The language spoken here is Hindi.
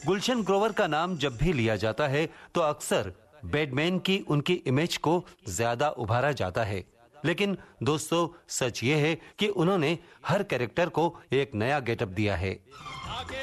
गुलशन ग्रोवर का नाम जब भी लिया जाता है तो अक्सर बैटमैन की उनकी इमेज को ज्यादा उभारा जाता है, लेकिन दोस्तों सच ये है कि उन्होंने हर कैरेक्टर को एक नया गेटअप दिया है।